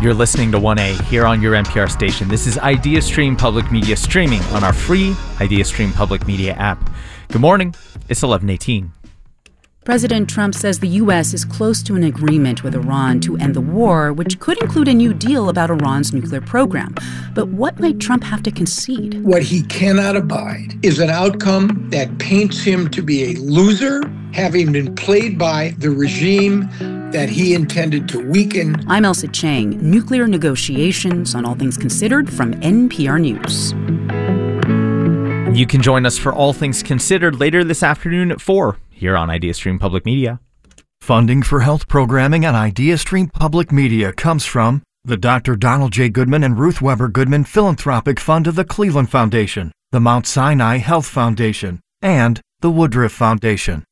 You're listening to 1A here on your NPR station. This is IdeaStream Public Media streaming on our free IdeaStream Public Media app. Good morning. It's 11:18. President Trump says the U.S. is close to an agreement with Iran to end the war, which could include a new deal about Iran's nuclear program. But what might Trump have to concede? What he cannot abide is an outcome that paints him to be a loser, having been played by the regime that he intended to weaken. I'm Elsa Chang. Nuclear negotiations on All Things Considered from NPR News. You can join us for All Things Considered later this afternoon at 4 here on IdeaStream Public Media. Funding for health programming on IdeaStream Public Media comes from the Dr. Donald J. Goodman and Ruth Weber Goodman Philanthropic Fund of the Cleveland Foundation, the Mount Sinai Health Foundation, and the Woodruff Foundation.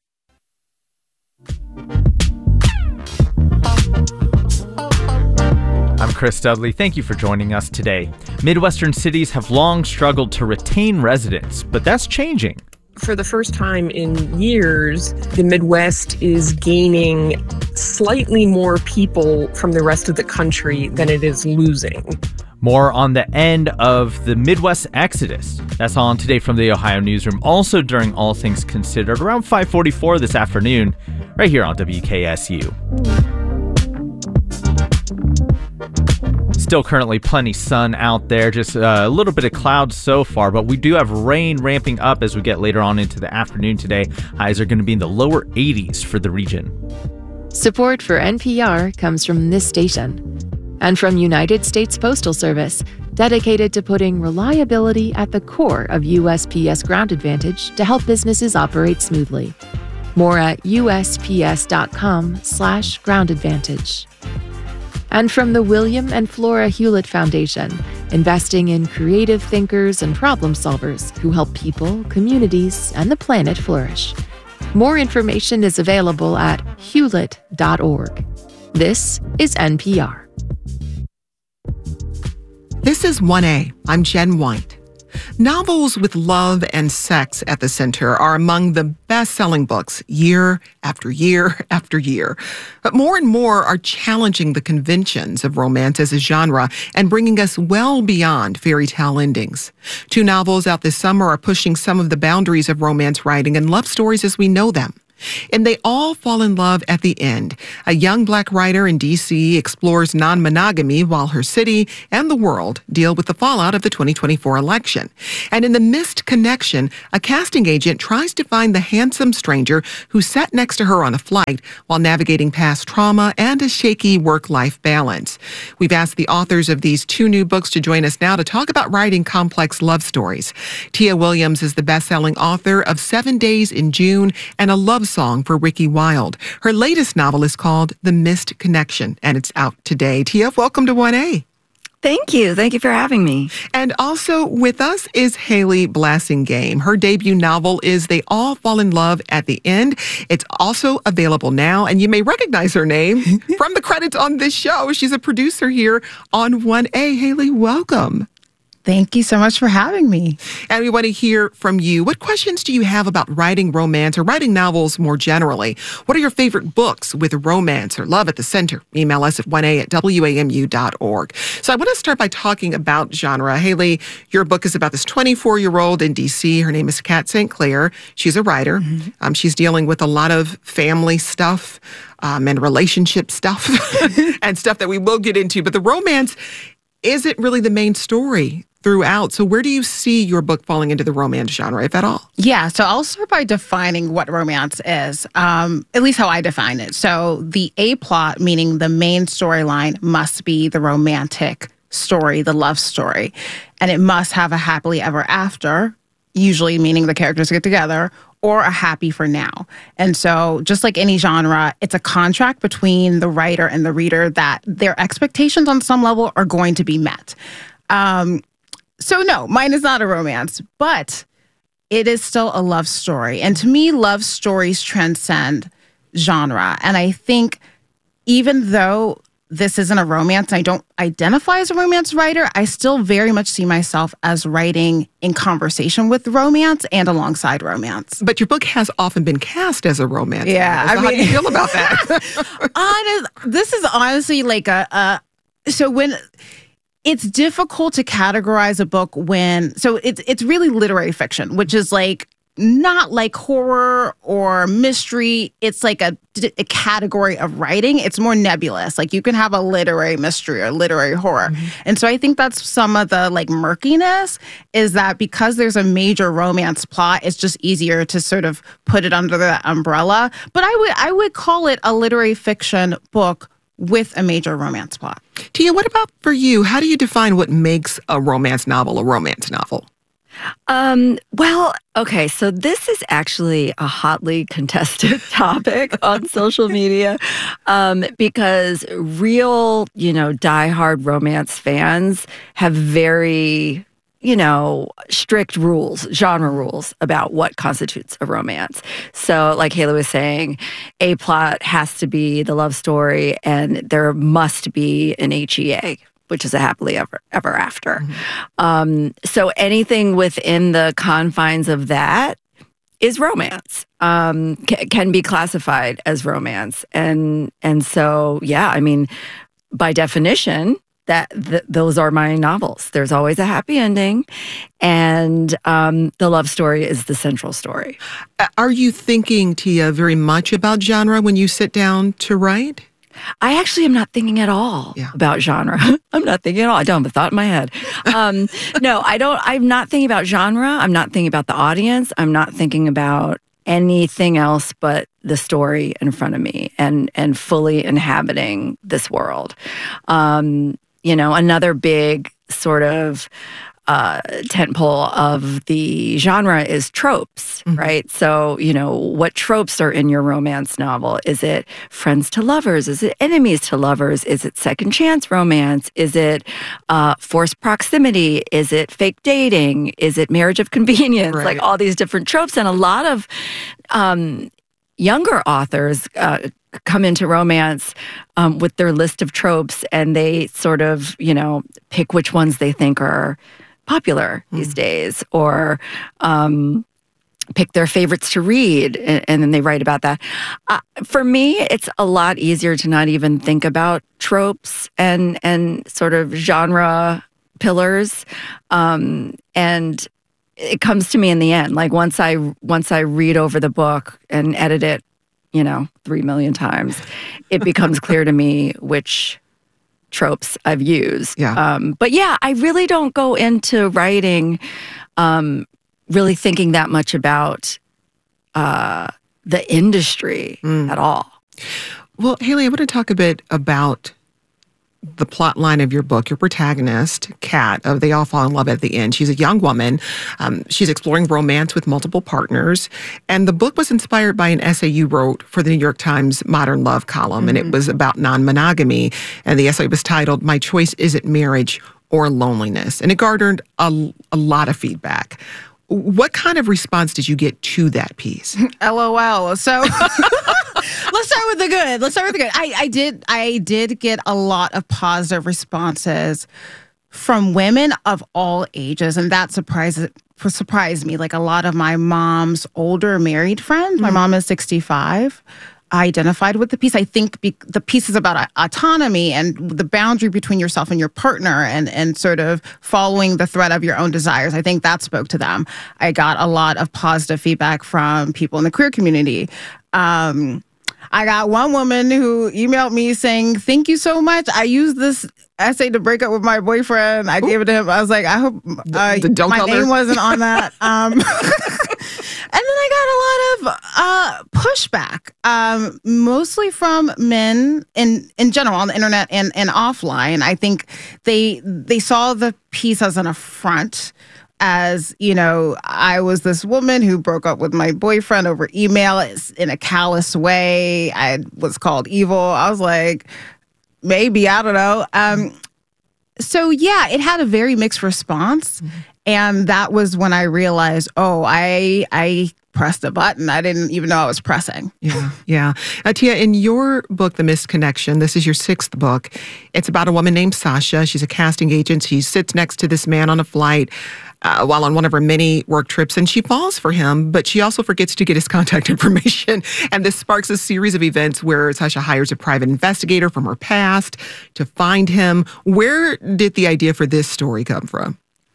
I'm Chris Dudley. Thank you for joining us today. Midwestern cities have long struggled to retain residents, but that's changing. For the first time in years, the Midwest is gaining slightly more people from the rest of the country than it is losing. More on the end of the Midwest exodus. That's on today from the Ohio Newsroom. Also during All Things Considered, around 5:44 this afternoon, right here on WKSU. Still currently plenty sun out there, just a little bit of clouds so far, but we do have rain ramping up as we get later on into the afternoon today. Highs are going to be in the lower 80s for the region. Support for NPR comes from this station and from United States Postal Service, dedicated to putting reliability at the core of USPS Ground Advantage to help businesses operate smoothly. More at USPS.com/Ground Advantage. And from the William and Flora Hewlett Foundation, investing in creative thinkers and problem solvers who help people, communities, and the planet flourish. More information is available at hewlett.org. This is NPR. This is 1A. I'm Jen White. Novels with love and sex at the center are among the best-selling books year after year after year. But more and more are challenging the conventions of romance as a genre and bringing us well beyond fairy tale endings. 2 novels out this summer are pushing some of the boundaries of romance writing and love stories as we know them. And They All Fall in Love at the End. A young Black writer in D.C. explores non-monogamy while her city and the world deal with the fallout of the 2024 election. And in The Missed Connection, a casting agent tries to find the handsome stranger who sat next to her on a flight while navigating past trauma and a shaky work-life balance. We've asked the authors of these 2 new books to join us now to talk about writing complex love stories. Tia Williams is the best-selling author of 7 Days in June and a love song for Ricky Wilde. Her latest novel is called The Missed Connection, and it's out today. Tia, welcome to 1A. Thank you. Thank you for having me. And also with us is Haley Blassingame. Her debut novel is They All Fall in Love at the End. It's also available now, and you may recognize her name from the credits on this show. She's a producer here on 1A. Haley, welcome. Thank you so much for having me. And we want to hear from you. What questions do you have about writing romance or writing novels more generally? What are your favorite books with romance or love at the center? Email us at 1a@wamu.org. So I want to start by talking about genre. Haley, your book is about this 24-year-old in D.C. Her name is Kat St. Clair. She's a writer. Mm-hmm. She's dealing with a lot of family stuff and relationship stuff and stuff that we will get into. But the romance isn't really the main story throughout. So where do you see your book falling into the romance genre, if at all? Yeah, so I'll start by defining what romance is, at least how I define it. So the A-plot, meaning the main storyline, must be the romantic story, the love story. And it must have a happily ever after, usually meaning the characters get together, or a happy for now. And so just like any genre, it's a contract between the writer and the reader that their expectations on some level are going to be met. So no, mine is not a romance, but it is still a love story. And to me, love stories transcend genre. And I think even though this isn't a romance, I don't identify as a romance writer, I still very much see myself as writing in conversation with romance and alongside romance. But your book has often been cast as a romance. Yeah. So how do you feel about that? This is honestly like a So when it's difficult to categorize a book so it's really literary fiction, which is like not like horror or mystery. It's like a category of writing. It's more nebulous. Like you can have a literary mystery or literary horror. Mm-hmm. And so I think that's some of the like murkiness is that because there's a major romance plot, it's just easier to sort of put it under that umbrella. But I would call it a literary fiction book with a major romance plot. Tia, what about for you? How do you define what makes a romance novel a romance novel? Well, okay, so this is actually a hotly contested topic on social media because real, diehard romance fans have very, strict rules, genre rules about what constitutes a romance. So like Haley was saying, a plot has to be the love story and there must be an HEA, which is a happily ever after. Mm-hmm. So anything within the confines of that is romance, can be classified as romance. And so, yeah, I mean, by definition, those are my novels. There's always a happy ending, and the love story is the central story. Are you thinking, Tia, very much about genre when you sit down to write? I actually am not thinking at all about genre. I'm not thinking at all. I don't have a thought in my head. No, I don't. I'm not thinking about genre. I'm not thinking about the audience. I'm not thinking about anything else but the story in front of me and fully inhabiting this world. Another big sort of tentpole of the genre is tropes, mm-hmm. right? So, what tropes are in your romance novel? Is it friends to lovers? Is it enemies to lovers? Is it second chance romance? Is it forced proximity? Is it fake dating? Is it marriage of convenience? Right. Like all these different tropes. And a lot of younger authors come into romance with their list of tropes, and they sort of, pick which ones they think are popular these days, or pick their favorites to read, and then they write about that. For me, it's a lot easier to not even think about tropes and sort of genre pillars, and it comes to me in the end. Like once I read over the book and edit it, 3 million times, it becomes clear to me which tropes I've used. Yeah. But yeah, I really don't go into writing really thinking that much about the industry at all. Well, Haley, I want to talk a bit about the plot line of your book. Your protagonist, Kat, they all fall in love at the end. She's a young woman. She's exploring romance with multiple partners. And the book was inspired by an essay you wrote for the New York Times Modern Love column. Mm-hmm. And it was about non-monogamy. And the essay was titled, "My Choice Isn't Marriage or Loneliness." And it garnered a lot of feedback. What kind of response did you get to that piece? LOL. So let's start with the good. I did get a lot of positive responses from women of all ages, and that surprised me. Like a lot of my mom's older married friends. My mom is 65. Identified with the piece. I think the piece is about autonomy and the boundary between yourself and your partner, and sort of following the thread of your own desires. I think that spoke to them. I got a lot of positive feedback from people in the queer community. I got one woman who emailed me saying, "Thank you so much. I used this essay to break up with my boyfriend. I gave it to him." I was like, I hope my name wasn't on that. And then I got a lot of pushback, mostly from men in general on the internet and offline. I think they saw the piece as an affront. As, I was this woman who broke up with my boyfriend over email in a callous way. I was called evil. I was like, maybe, I don't know. So yeah, it had a very mixed response. Mm-hmm. And that was when I realized, I pressed a button. I didn't even know I was pressing. Yeah. Tia, in your book, The Missed Connection, this is your 6th book. It's about a woman named Sasha. She's a casting agent. She sits next to this man on a flight while on one of her many work trips, and she falls for him, but she also forgets to get his contact information. And this sparks a series of events where Sasha hires a private investigator from her past to find him. Where did the idea for this story come from?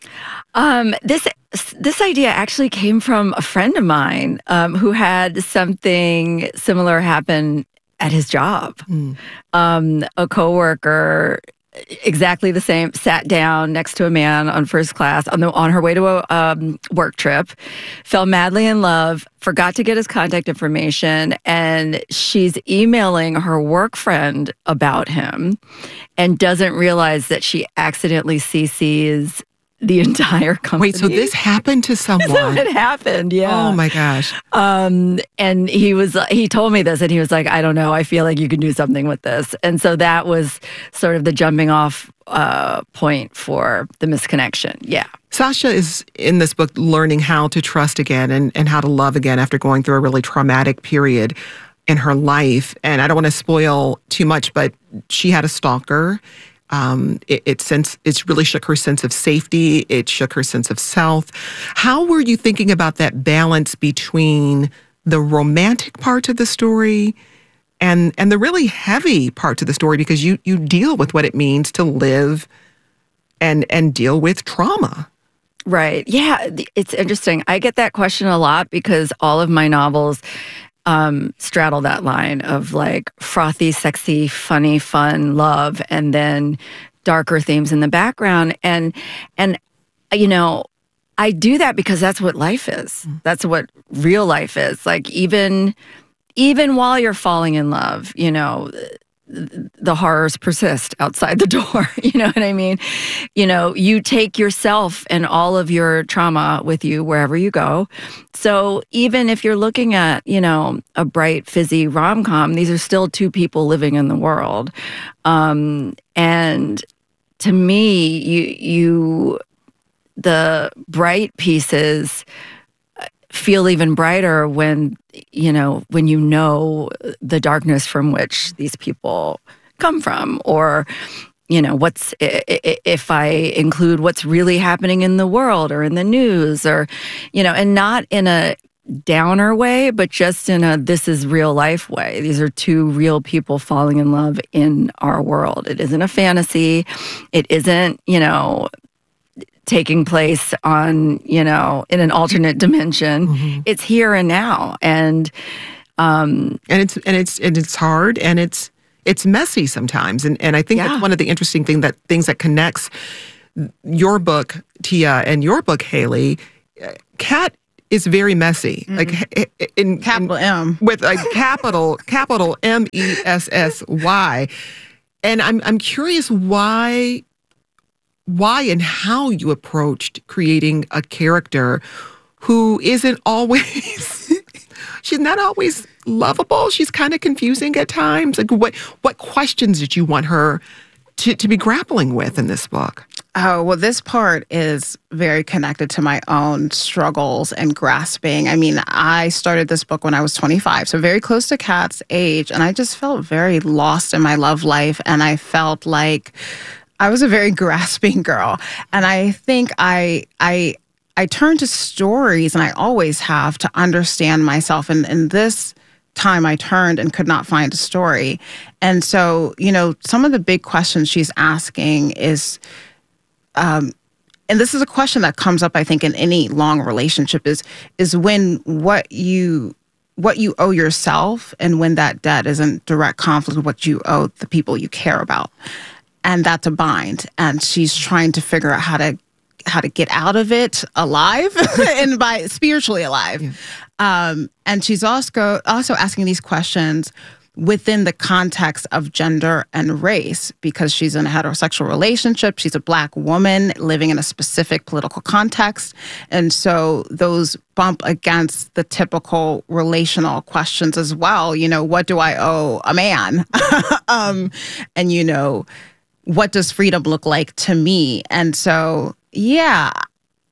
This idea actually came from a friend of mine who had something similar happen at his job. A coworker, exactly the same, sat down next to a man on first class on her way to a work trip, fell madly in love, forgot to get his contact information, and she's emailing her work friend about him and doesn't realize that she accidentally CCs the entire company. Wait, so this happened to someone? It happened, yeah. Oh my gosh. And he told me this, and he was like, I don't know, I feel like you can do something with this. And so that was sort of the jumping off point for The Missed Connection. Yeah. Sasha is, in this book, learning how to trust again and how to love again after going through a really traumatic period in her life. And I don't want to spoil too much, but she had a stalker. It really shook her sense of safety. It shook her sense of self. How were you thinking about that balance between the romantic part of the story and the really heavy parts of the story? Because you deal with what it means to live and deal with trauma. Right. Yeah, it's interesting. I get that question a lot because all of my novels straddle that line of like frothy, sexy, funny, fun love, and then darker themes in the background. And you know, I do that because that's what life is. That's what real life is. Like even while you're falling in love, you know, the horrors persist outside the door. You know what I mean? You know, you take yourself and all of your trauma with you wherever you go. So even if you're looking at, you know, a bright, fizzy rom-com, these are still two people living in the world. And to me, the bright pieces feel even brighter when you know the darkness from which these people come from, or you know if I include what's really happening in the world or in the news, or you know, and not in a downer way, but just in a this is real life way. These are two real people falling in love in our world. It isn't a fantasy. It isn't, you know, taking place on, you know, in an alternate dimension. Mm-hmm. It's here and now, and it's hard, and it's messy sometimes, and I think that's one of the interesting things that connects your book, Tia, and your book, Haley. Kat is very messy, like in capital M with a capital MESSY, and I'm curious why and how you approached creating a character who isn't always, she's not always lovable. She's kind of confusing at times. Like what questions did you want her to be grappling with in this book? Oh, well, this part is very connected to my own struggles and grasping. I mean, I started this book when I was 25, so very close to Kat's age, and I just felt very lost in my love life, and I felt like I was a very grasping girl. And I think I turned to stories, and I always have, to understand myself. And this time I turned and could not find a story. And so, you know, some of the big questions she's asking is, and this is a question that comes up, I think, in any long relationship, is when what you owe yourself, and when that debt is in direct conflict with what you owe the people you care about. And that's a bind. And she's trying to figure out how to get out of it alive, and by spiritually alive. Yeah. And she's also asking these questions within the context of gender and race, because she's in a heterosexual relationship. She's a Black woman living in a specific political context. And so those bump against the typical relational questions as well. You know, what do I owe a man? And, you know, what does freedom look like to me? And so, yeah,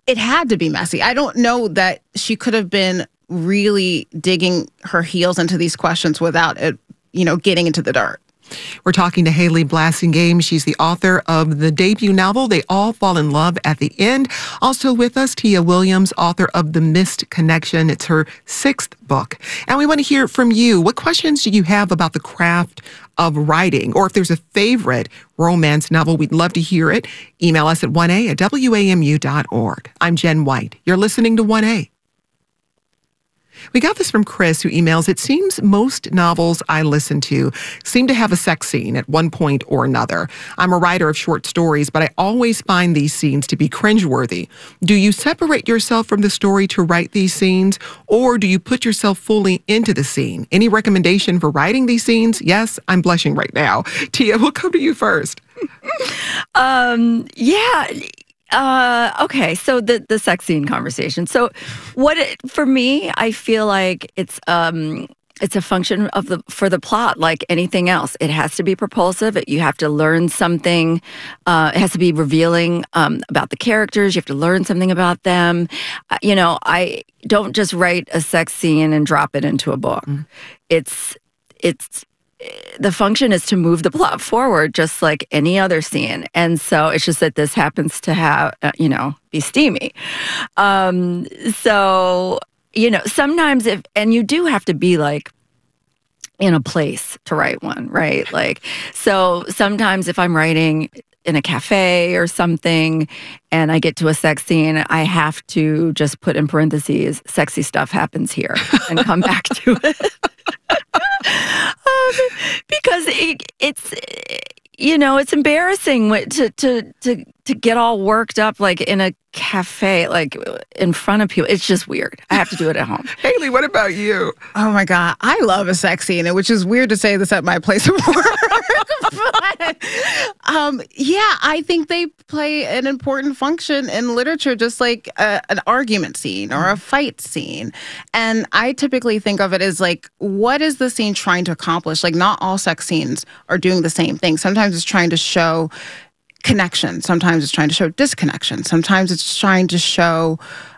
it had to be messy. I don't know that she could have been really digging her heels into these questions without it, getting into the dirt. We're talking to Haley Blassingame. She's the author of the debut novel, They All Fall in Love at the End. Also with us, Tia Williams, author of The Missed Connection. It's her 6th book. And we want to hear from you. What questions do you have about the craft of writing? Or if there's a favorite romance novel, we'd love to hear it. Email us at 1a@wamu.org. I'm Jen White. You're listening to 1A. We got this from Chris, who emails, it seems most novels I listen to seem to have a sex scene at one point or another. I'm a writer of short stories, but I always find these scenes to be cringeworthy. Do you separate yourself from the story to write these scenes, or do you put yourself fully into the scene? Any recommendation for writing these scenes? Yes, I'm blushing right now. Tia, we'll come to you first. Okay, so the sex scene conversation. So for me, I feel like it's a function for the plot, like anything else. It has to be propulsive. You have to learn something. It has to be revealing about the characters. You have to learn something about them. I don't just write a sex scene and drop it into a book. Mm. It's the function is to move the plot forward, just like any other scene. And so it's just that this happens to have, be steamy. Sometimes and you do have to be like in a place to write one, right? So sometimes if I'm writing in a cafe or something and I get to a sex scene, I have to just put in parentheses, sexy stuff happens here, and come back to it. Because it's embarrassing to get all worked up like in a cafe, like in front of people. It's just weird. I have to do it at home. Haley, what about you? Oh my God, I love a sex scene, which is weird to say this at my place of work. But, I think they play an important function in literature, just like an argument scene or a fight scene. And I typically think of it as like, what is the scene trying to accomplish? Like, not all sex scenes are doing the same thing. Sometimes it's trying to show connection. Sometimes it's trying to show disconnection. Sometimes it's trying to show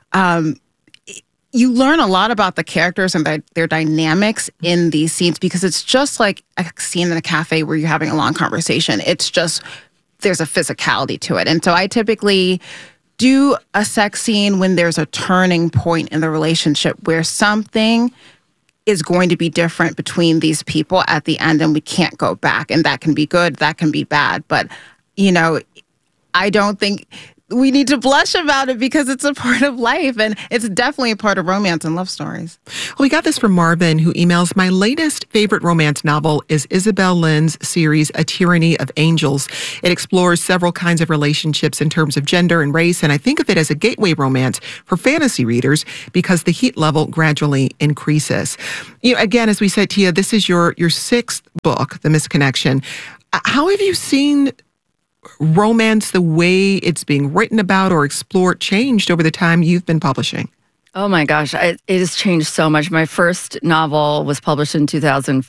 you learn a lot about the characters and their dynamics in these scenes, because it's just like a scene in a cafe where you're having a long conversation. It's just, there's a physicality to it. And so I typically do a sex scene when there's a turning point in the relationship where something is going to be different between these people at the end and we can't go back. And that can be good, that can be bad. But, I don't think we need to blush about it because it's a part of life, and it's definitely a part of romance and love stories. Well, we got this from Marvin, who emails, my latest favorite romance novel is Isabel Lynn's series, A Tyranny of Angels. It explores several kinds of relationships in terms of gender and race, and I think of it as a gateway romance for fantasy readers because the heat level gradually increases. Again, as we said, Tia, this is your 6th book, The Missed Connection. How have you seen romance, the way it's being written about or explored, changed over the time you've been publishing? Oh my gosh, it has changed so much. My first novel was published in 2004.